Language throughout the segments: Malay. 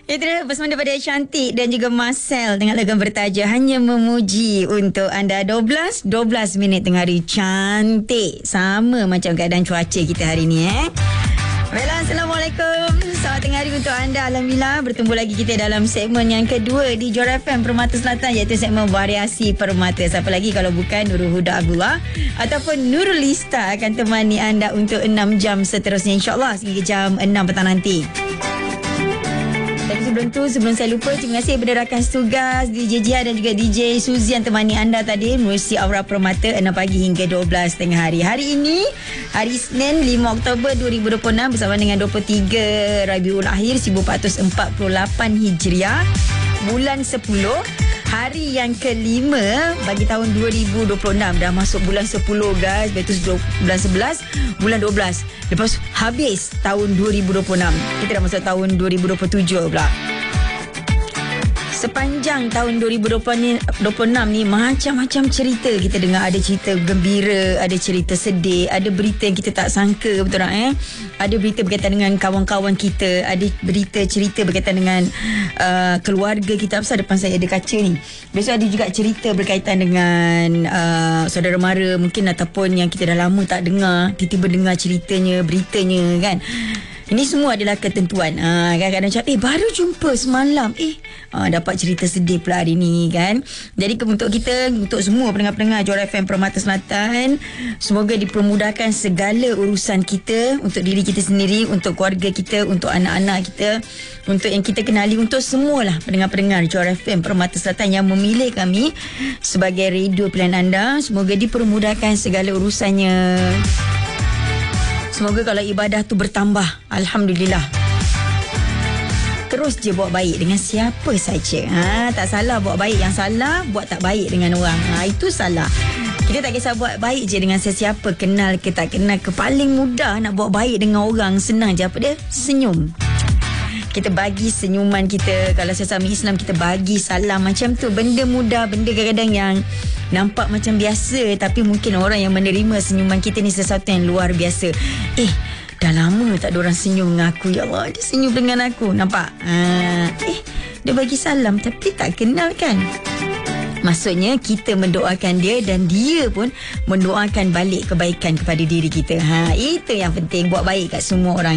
Itu bersama daripada Cantik dan juga Marcel dengan lagu bertajuk Hanya Memuji untuk anda. 12 minit tengah hari. Cantik. Sama macam keadaan cuaca kita hari ni Baiklah, Assalamualaikum. Selamat tengah hari untuk anda. Alhamdulillah bertemu lagi kita dalam segmen yang kedua di Johor FM Permata Selatan, iaitu segmen Variasi Permata. Siapa lagi kalau bukan Nurul Huda Abdullah ataupun Nurul Lista akan temani anda untuk 6 jam seterusnya, insyaAllah sehingga jam 6 petang nanti. Tapi sebelum saya lupa, terima kasih kepada rakan setugas DJ Jia dan juga DJ Suzy yang temani anda tadi menerusi Aura Permata 6 pagi hingga 12 tengah hari. Hari ini, hari Isnin 5 Oktober 2026 bersama dengan 23 Rabiul Akhir 1448 Hijriah, bulan 10, hari yang kelima bagi tahun 2026. Dah masuk bulan 10 guys, betul bulan 11, bulan 12. Lepas habis tahun 2026. Kita dah masuk tahun 2027 pula. Sepanjang tahun 2026 ni macam-macam cerita kita dengar. Ada cerita gembira, ada cerita sedih, ada berita yang kita tak sangka, betul tak Ada berita berkaitan dengan kawan-kawan kita, ada berita cerita berkaitan dengan keluarga kita. Pasal depan saya ada kaca ni. Besok ada juga cerita berkaitan dengan saudara mara mungkin, ataupun yang kita dah lama tak dengar, tiba-tiba dengar ceritanya, beritanya kan. Ini semua adalah ketentuan. Kadang-kadang macam baru jumpa semalam, dapat cerita sedih pula hari ni kan. Jadi untuk kita, untuk semua pendengar-pendengar Johor FM Permata Selatan, semoga dipermudahkan segala urusan kita, untuk diri kita sendiri, untuk keluarga kita, untuk anak-anak kita, untuk yang kita kenali, untuk semualah pendengar-pendengar Johor FM Permata Selatan yang memilih kami sebagai radio pilihan anda. Semoga dipermudahkan segala urusannya. Semoga kalau ibadah tu bertambah, alhamdulillah. Terus je buat baik dengan siapa saja. Tak salah buat baik, yang salah buat tak baik dengan orang. Itu salah. Kita tak kisah buat baik je dengan sesiapa, kenal ke tak kenal ke. Paling mudah nak buat baik dengan orang, senang je. Apa dia? Senyum. Kita bagi senyuman kita. Kalau sesama Islam, kita bagi salam macam tu. Benda mudah, benda kadang-kadang yang nampak macam biasa, tapi mungkin orang yang menerima senyuman kita ni sesuatu yang luar biasa. Dah lama tak ada orang senyum dengan aku. Ya Allah, dia senyum dengan aku. Nampak? Dia bagi salam tapi tak kenal kan. Maksudnya kita mendoakan dia dan dia pun mendoakan balik kebaikan kepada diri kita. Itu yang penting, buat baik kat semua orang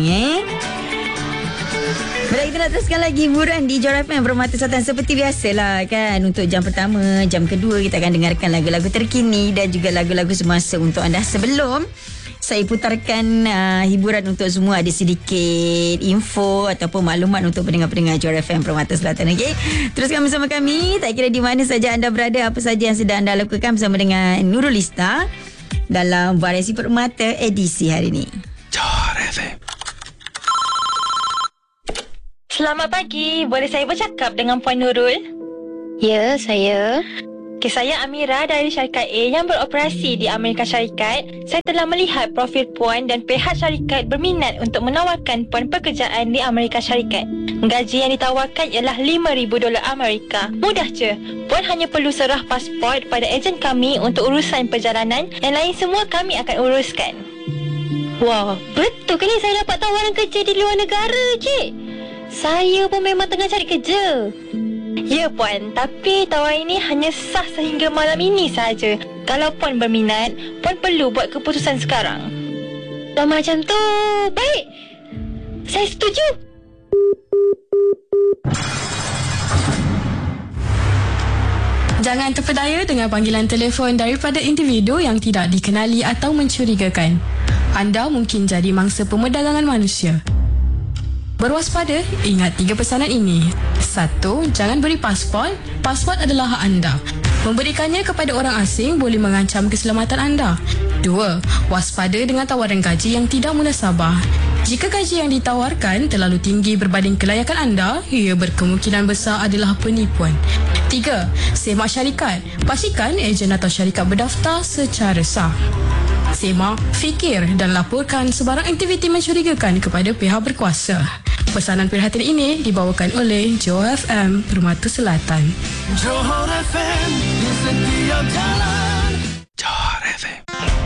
Baik, kita nak teruskan lagi hiburan di Johor FM Permata Selatan seperti biasalah kan. Untuk jam pertama, jam kedua kita akan dengarkan lagu-lagu terkini dan juga lagu-lagu semasa untuk anda. Sebelum saya putarkan hiburan untuk semua, ada sedikit info ataupun maklumat untuk pendengar-pendengar Johor FM Permata Selatan. Okey, teruskan bersama kami. Tak kira di mana saja anda berada, apa saja yang sedang anda lakukan, bersama dengan Nurul Lista dalam Variasi Permata edisi hari ini. Johor FM. Selamat pagi. Boleh saya bercakap dengan Puan Nurul? Ya, saya. Okay, saya Amira dari syarikat A yang beroperasi di Amerika Syarikat. Saya telah melihat profil Puan dan pihak syarikat berminat untuk menawarkan Puan pekerjaan di Amerika Syarikat. Gaji yang ditawarkan ialah $5,000 Amerika. Mudah je. Puan hanya perlu serah pasport pada ejen kami untuk urusan perjalanan. Yang lain semua kami akan uruskan. Wah, betul ke ni saya dapat tawaran kerja di luar negara, Cik? Saya pun memang tengah cari kerja. Ya Puan, tapi tawaran ini hanya sah sehingga malam ini sahaja. Kalau Puan berminat, Puan perlu buat keputusan sekarang. Kalau macam tu, baik. Saya setuju. Jangan terpedaya dengan panggilan telefon daripada individu yang tidak dikenali atau mencurigakan. Anda mungkin jadi mangsa pemerdagangan manusia. Berwaspada, ingat 3 pesanan ini. 1. Jangan beri pasport. Pasport adalah hak anda. Memberikannya kepada orang asing boleh mengancam keselamatan anda. 2. Waspada dengan tawaran gaji yang tidak munasabah. Jika gaji yang ditawarkan terlalu tinggi berbanding kelayakan anda, ia berkemungkinan besar adalah penipuan. 3. Semak syarikat. Pastikan ejen atau syarikat berdaftar secara sah. Semak, fikir dan laporkan sebarang aktiviti mencurigakan kepada pihak berkuasa. Pesanan perhatian ini dibawakan oleh Johor FM Permata Selatan. Johor FM di setiap jalan. Johor FM.